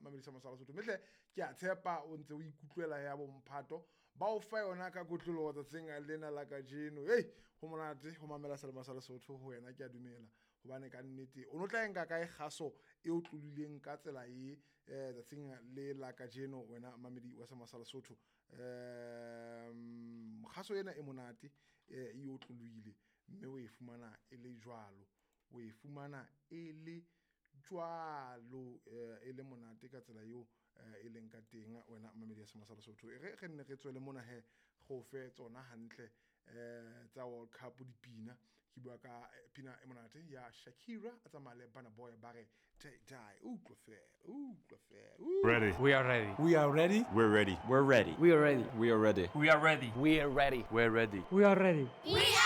Mamedi sa Masala Sotho metle ke a tshepa o ntse o ikutlwela ya bomphato ba o fa yona ka kotlologo tsatsing lena la ka jeno go monate go mamela Selemo sa Lesotho ho wena ke a dumela hobane ka nnete o no tla enka kae kgaso e o tlolileng ka tsela tsatsing le la ka jeno wena Mamedi wa Selemo sa Lesotho kgaso ena e monate e o tlolile mme o e fumana e le jwalo e le monate ka tsela eo e leng ka teng wena Mamedi ya Selemo sa Lesotho re nne re tswele mona go fe tsona hantle tsa World Cup dipina ke bua ka pina e monate ya Shakira a tsamaya le Burna Boy ba re die utlwa fela Ready. We are ready. We are ready. We're ready. We're ready. We are ready. We are ready. We are ready. We are ready. We're ready. We are ready. We